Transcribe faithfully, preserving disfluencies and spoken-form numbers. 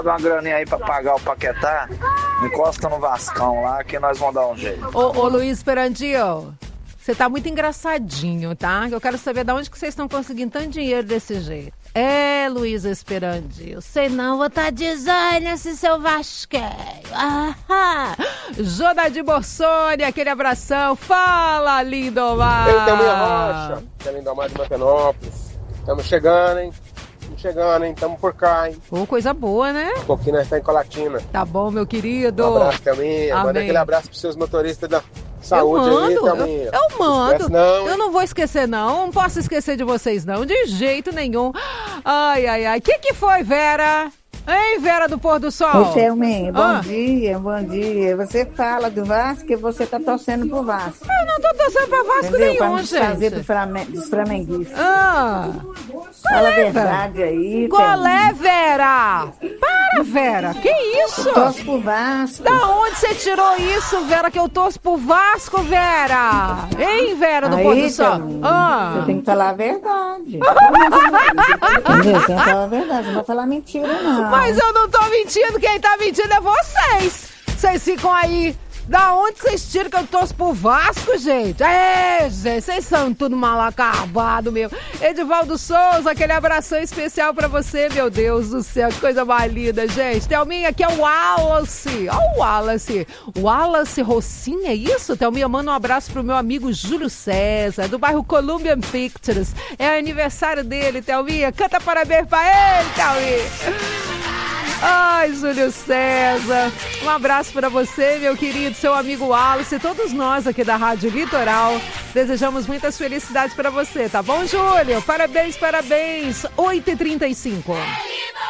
uma graninha aí pra pagar o Paquetá, encosta no Vascão lá que nós vamos dar um jeito. Ô, ô Luiz Esperandio, você tá muito engraçadinho, tá? Eu quero saber de onde que vocês estão conseguindo tanto dinheiro desse jeito. É, Luiz Esperandio, sei não, vou tá dizendo esse seu vasqueio. Ahá. Jodadir Borsoni, aquele abração. Fala, Lindomar. Eu também, Rocha, que é Lindomar de Mantenópolis. Estamos chegando, hein? Estamos chegando, hein? Estamos por cá, hein? Ô, coisa boa, né? Um pouquinho nós estamos em Colatina. Tá bom, meu querido. Um abraço, Thelminha. Manda aquele abraço pros seus motoristas da saúde eu mando, aí, Thelminha. Eu, eu mando. Esquece, não, eu não vou esquecer, não. Não posso esquecer de vocês, não. De jeito nenhum. Ai, ai, ai. O que que foi, Vera? Hein, Vera do Pôr do Sol? Ô, Thelminha, bom ah. dia, bom dia. Você fala do Vasco e você tá torcendo pro Vasco. Eu não tô torcendo pra Vasco Entendeu? nenhum, pra não gente. fazer do Flamengo, dos flamenguistas. Ah. Fala a é, verdade aí, Qual Thelminha. é, Vera? Para, Vera. Que isso? Torço pro Vasco. Da onde você tirou isso, Vera, que eu torço pro Vasco, Vera? Hein, Vera do Aí, Pôr do Sol? Thelminha, Ah. Você tem que falar a verdade. Entendeu? Você tem que falar a verdade, não vai falar mentira, não. Mas eu não tô mentindo, quem tá mentindo é vocês. Vocês ficam aí. Da onde vocês tiram que eu torço pro Vasco, gente? É, gente, vocês são tudo mal acabado, meu. Edivaldo Souza, aquele abração especial pra você, meu Deus do céu, que coisa mais linda, gente. Thelminha, aqui é o Wallace. Ó o Wallace. Wallace Rocinha, é isso? Thelminha, manda um abraço pro meu amigo Júlio César, do bairro Columbian Pictures. É aniversário dele, Thelminha. Canta parabéns pra ele, Thelminha. Ai, Júlio César, um abraço para você, meu querido, seu amigo Wallace, e todos nós aqui da Rádio Litoral. Desejamos muitas felicidades para você, tá bom, Júlio? Parabéns, parabéns. oito e trinta e cinco.